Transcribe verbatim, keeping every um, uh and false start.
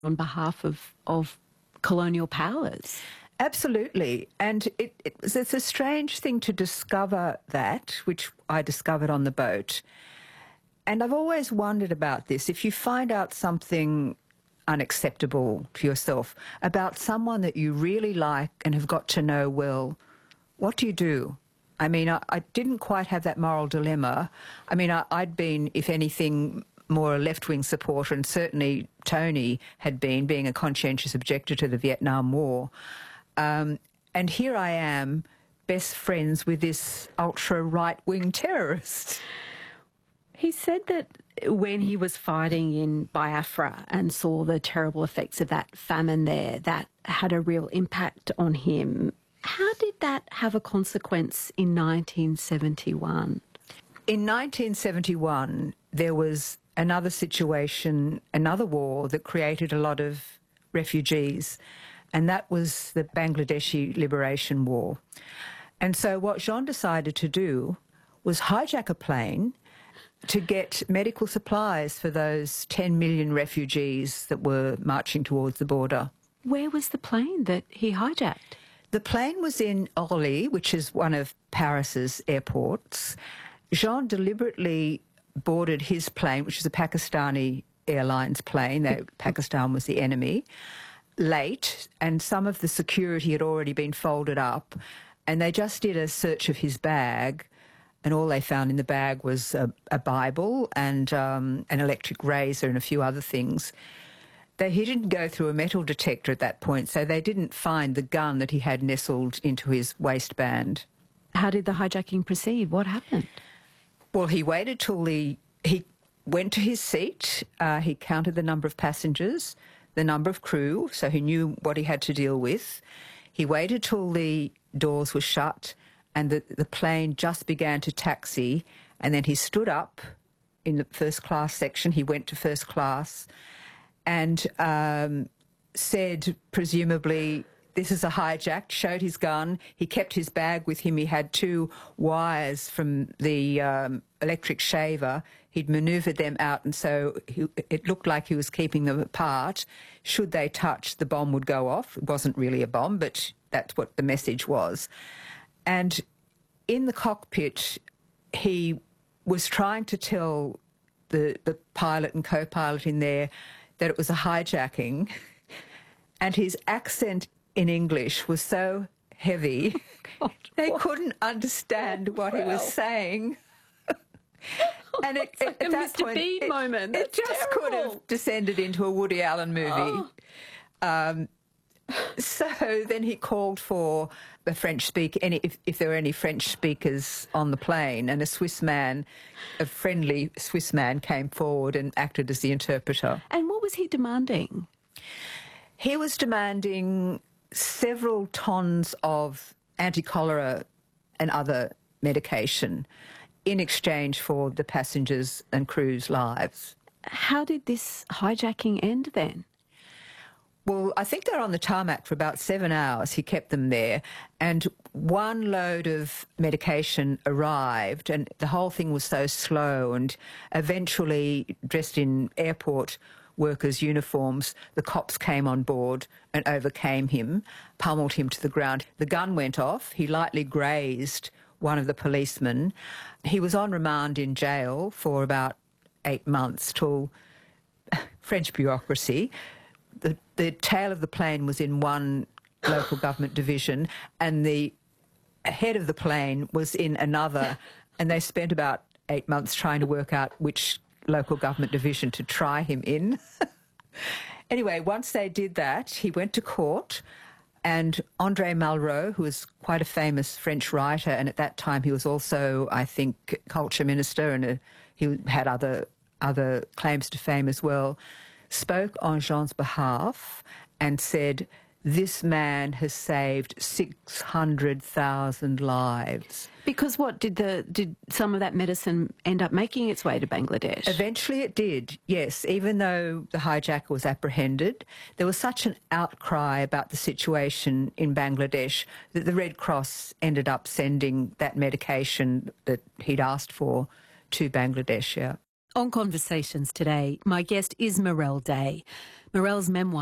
on behalf of, of colonial powers. Absolutely. And it, it, it's a strange thing to discover that, which I discovered on the boat. And I've always wondered about this. If you find out something unacceptable to yourself about someone that you really like and have got to know well, what do you do? I mean, I, I didn't quite have that moral dilemma. I mean, I, I'd been, if anything, more a left-wing supporter, and certainly Tony had been, being a conscientious objector to the Vietnam War. Um, and here I am, best friends with this ultra-right-wing terrorist. He said that when he was fighting in Biafra and saw the terrible effects of that famine there, that had a real impact on him. How did that have a consequence in nineteen seventy-one? In nineteen seventy-one, there was another situation, another war that created a lot of refugees, and that was the Bangladeshi Liberation War. And so what Jean decided to do was hijack a plane to get medical supplies for those ten million refugees that were marching towards the border. Where was the plane that he hijacked? The plane was in Orly, which is one of Paris's airports. Jean deliberately boarded his plane, which is a Pakistani Airlines plane. They, Pakistan was the enemy, late, and some of the security had already been folded up, and they just did a search of his bag, and all they found in the bag was a, a Bible and um, an electric razor and a few other things. They, he didn't go through a metal detector at that point, so they didn't find the gun that he had nestled into his waistband. How did the hijacking proceed? What happened? Well, he waited till the... He went to his seat, uh, he counted the number of passengers, the number of crew, so he knew what he had to deal with. He waited till the doors were shut and the, the plane just began to taxi, and then he stood up in the first class section. He went to first class and um, said, presumably, this is a hijack, showed his gun. He kept his bag with him. He had two wires from the um, electric shaver. He'd manoeuvred them out, and so he, it looked like he was keeping them apart. Should they touch, the bomb would go off. It wasn't really a bomb, but that's what the message was. And in the cockpit, he was trying to tell the, the pilot and co-pilot in there that it was a hijacking, and his accent in English was so heavy, God, they what? couldn't understand oh, what well. he was saying. And it, it, like at a that Mister point, Bean it, moment. it just terrible. could have descended into a Woody Allen movie. Oh. Um, so then he called for a French speaker, any, if, if there were any French speakers on the plane, and a Swiss man, a friendly Swiss man, came forward and acted as the interpreter. And what was he demanding? He was demanding several tons of anti-cholera and other medication in exchange for the passengers' and crew's lives. How did this hijacking end then? Well, I think they were on the tarmac for about seven hours. He kept them there, and one load of medication arrived, and the whole thing was so slow, and eventually, dressed in airport workers' uniforms, the cops came on board and overcame him, pummeled him to the ground. The gun went off. He lightly grazed one of the policemen. He was on remand in jail for about eight months till French bureaucracy. The, the tail of the plane was in one local government division, and the head of the plane was in another, and they spent about eight months trying to work out which local government division to try him in. Anyway, once they did that, he went to court, and André Malraux, who was quite a famous French writer, and at that time he was also, I think, culture minister, and a, he had other other claims to fame as well, spoke on Jean's behalf and said, this man has saved six hundred thousand lives. Because what, did the did some of that medicine end up making its way to Bangladesh? Eventually it did, yes. Even though the hijacker was apprehended, there was such an outcry about the situation in Bangladesh that the Red Cross ended up sending that medication that he'd asked for to Bangladesh, yeah. On Conversations today, my guest is Morelle Day. Morelle's memoir